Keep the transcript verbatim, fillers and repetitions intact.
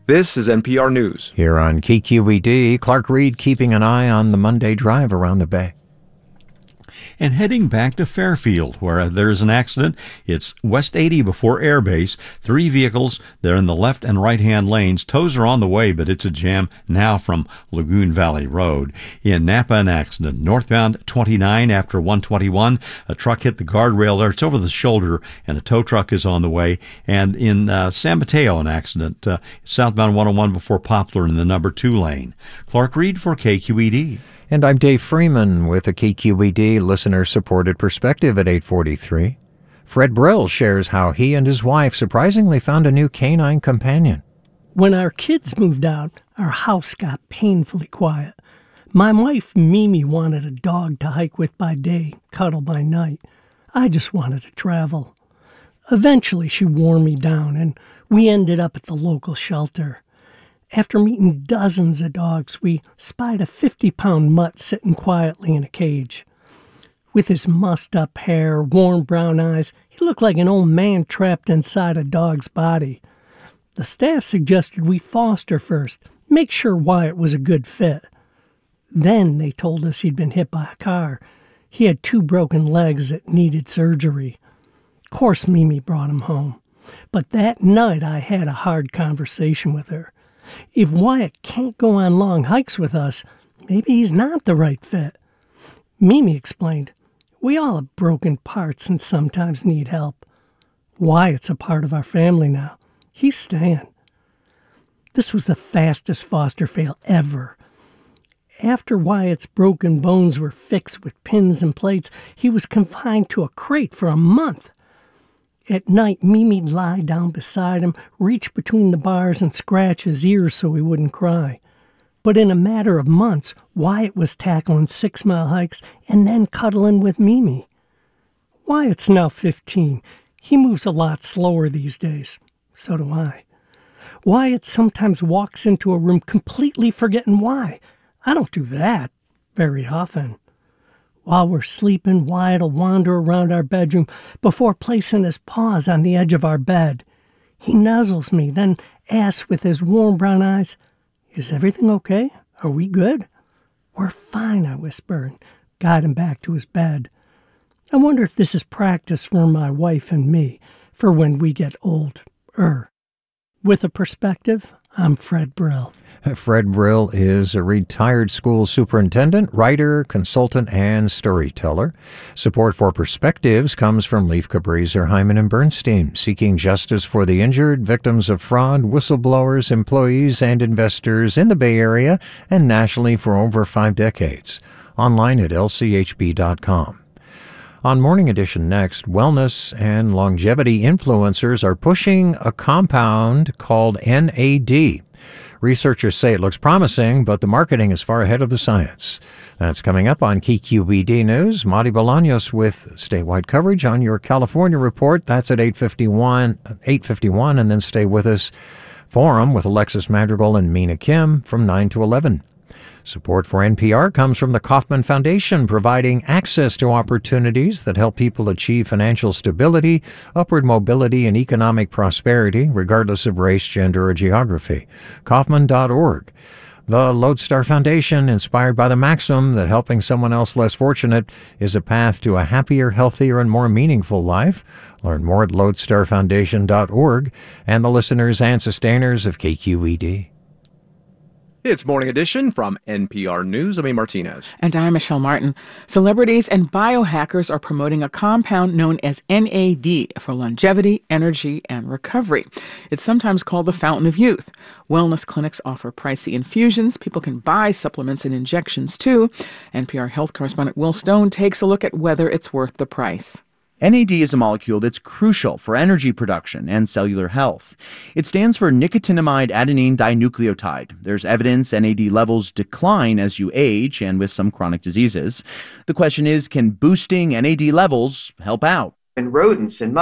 This is N P R News. Here on K Q E D, Clark Reed keeping an eye on the Monday drive around the Bay. And heading back to Fairfield, where there's an accident. It's West eighty before Air Base. Three vehicles, they're in the left and right-hand lanes. Tows are on the way, but it's a jam now from Lagoon Valley Road. In Napa, an accident. Northbound twenty-nine after one twenty-one. A truck hit the guardrail there. It's over the shoulder, and a tow truck is on the way. And in uh, San Mateo, an accident. Uh, southbound one oh one before Poplar in the number two lane. Clark Reed for K Q E D. And I'm Dave Freeman with a K Q E D listener-supported perspective at eight forty-three. Fred Brill shares how he and his wife surprisingly found a new canine companion. When our kids moved out, our house got painfully quiet. My wife, Mimi, wanted a dog to hike with by day, cuddle by night. I just wanted to travel. Eventually, she wore me down, and we ended up at the local shelter. After meeting dozens of dogs, we spied a fifty-pound mutt sitting quietly in a cage. With his mussed-up hair, warm brown eyes, he looked like an old man trapped inside a dog's body. The staff suggested we foster first, make sure Wyatt was a good fit. Then they told us he'd been hit by a car. He had two broken legs that needed surgery. Of course, Mimi brought him home. But that night I had a hard conversation with her. If Wyatt can't go on long hikes with us, maybe he's not the right fit. Mimi explained, we all have broken parts and sometimes need help. Wyatt's a part of our family now. He's staying. This was the fastest foster fail ever. After Wyatt's broken bones were fixed with pins and plates, he was confined to a crate for a month. At night, Mimi'd lie down beside him, reach between the bars and scratch his ears so he wouldn't cry. But in a matter of months, Wyatt was tackling six-mile hikes and then cuddling with Mimi. Wyatt's now fifteen. He moves a lot slower these days. So do I. Wyatt sometimes walks into a room completely forgetting why. I don't do that very often. While we're sleeping, Wyatt will wander around our bedroom before placing his paws on the edge of our bed. He nuzzles me, then asks with his warm brown eyes, is everything okay? Are we good? We're fine, I whisper, and guide him back to his bed. I wonder if this is practice for my wife and me, for when we get older. With a perspective, I'm Fred Brill. Fred Brill is a retired school superintendent, writer, consultant, and storyteller. Support for Perspectives comes from Leif Cabraser, Hyman and Bernstein, seeking justice for the injured, victims of fraud, whistleblowers, employees, and investors in the Bay Area and nationally for over five decades. Online at L C H B dot com. On Morning Edition next, wellness and longevity influencers are pushing a compound called N A D. Researchers say it looks promising, but the marketing is far ahead of the science. That's coming up on K Q E D News. Madi Bolaños with statewide coverage on your California report. That's at eight fifty-one, eight fifty-one, and then stay with us. Forum with Alexis Madrigal and Mina Kim from nine to eleven. Support for N P R comes from the Kauffman Foundation, providing access to opportunities that help people achieve financial stability, upward mobility, and economic prosperity, regardless of race, gender, or geography. Kauffman dot org. The Lodestar Foundation, inspired by the maxim that helping someone else less fortunate is a path to a happier, healthier, and more meaningful life. Learn more at lodestar foundation dot org. And the listeners and sustainers of K Q E D. It's Morning Edition from N P R News. I'm A. Martinez. And I'm Michelle Martin. Celebrities and biohackers are promoting a compound known as N A D for longevity, energy, and recovery. It's sometimes called the fountain of youth. Wellness clinics offer pricey infusions. People can buy supplements and injections, too. N P R health correspondent Will Stone takes a look at whether it's worth the price. N A D is a molecule that's crucial for energy production and cellular health. It stands for nicotinamide adenine dinucleotide. There's evidence N A D levels decline as you age and with some chronic diseases. The question is, can boosting N A D levels help out? In rodents and